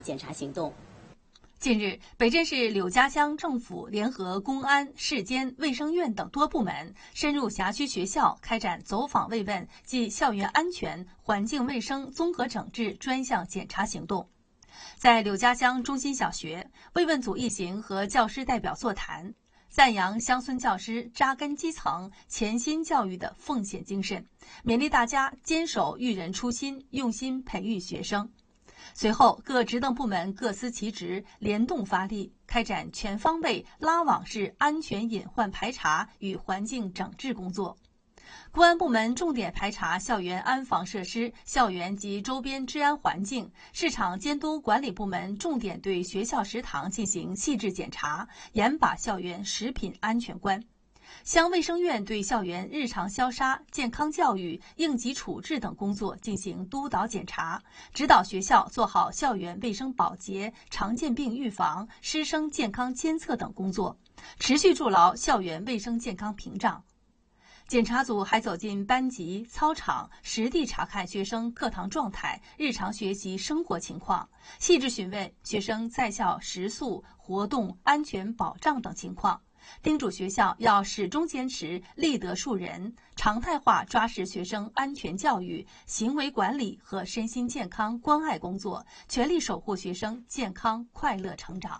检查行动。 近日，北镇市柳家乡政府联合公安、市监、卫生院等多部门，深入辖区学校开展走访慰问暨校园安全、环境卫生综合整治专项检查行动。在柳家乡中心小学，慰问组一行和教师代表座谈，赞扬乡村教师扎根基层、潜心教育的奉献精神，勉励大家坚守育人初心，用心培育学生。随后，各职能部门各司其职，联动发力，开展全方位拉网式安全隐患排查与环境整治工作。公安部门重点排查校园安防设施、校园及周边治安环境；市场监督管理部门重点对学校食堂进行细致检查，严把校园食品安全关。乡卫生院对校园日常消杀、健康教育、应急处置等工作进行督导检查，指导学校做好校园卫生保洁、常见病预防、师生健康监测等工作，持续筑牢校园卫生健康屏障。检查组还走进班级、操场，实地查看学生课堂状态、日常学习生活情况，细致询问学生在校食宿、活动、安全保障等情况。叮嘱学校要始终坚持立德树人，常态化抓实学生安全教育、行为管理和身心健康关爱工作，全力守护学生健康快乐成长。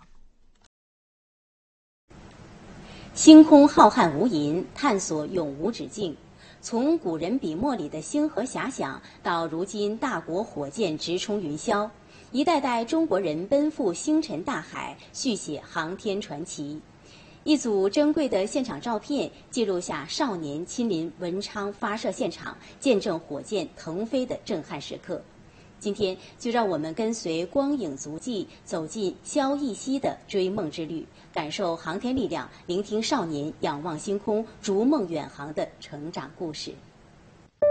星空浩瀚无垠，探索永无止境。从古人笔墨里的星河遐想，到如今大国火箭直冲云霄，一代代中国人奔赴星辰大海，续写航天传奇。一组珍贵的现场照片记录下少年亲临文昌发射现场，见证火箭腾飞的震撼时刻。今天就让我们跟随光影足迹，走进萧逸熙的追梦之旅，感受航天力量，聆听少年仰望星空、逐梦远航的成长故事。